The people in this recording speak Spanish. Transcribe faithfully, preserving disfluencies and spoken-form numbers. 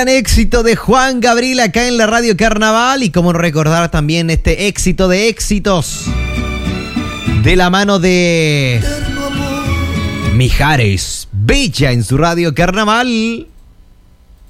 Éxito de Juan Gabriel acá en la Radio Carnaval, y cómo recordar también este éxito de éxitos de la mano de Mijares Bella en su Radio Carnaval.